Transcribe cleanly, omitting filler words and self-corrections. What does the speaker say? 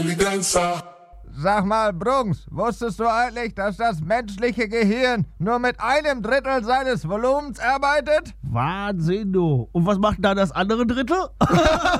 Sag mal, Brunks, wusstest du eigentlich, dass das menschliche Gehirn nur mit 1/3 seines Volumens arbeitet? Wahnsinn, du. Und was macht da das andere Drittel?